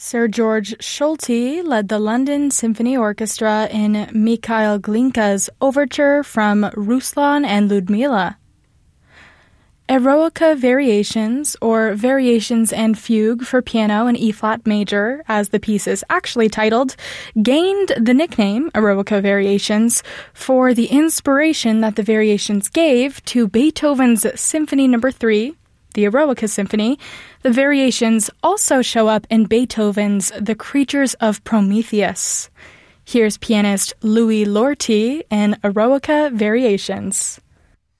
Sir George Solti led the London Symphony Orchestra in Mikhail Glinka's overture from Ruslan and Ludmila. Eroica Variations, or Variations and Fugue for Piano in E-flat major, as the piece is actually titled, gained the nickname Eroica Variations for the inspiration that the variations gave to Beethoven's Symphony No. 3, the Eroica Symphony. The variations also show up in Beethoven's The Creatures of Prometheus. Here's pianist Louis Lorty in Eroica Variations.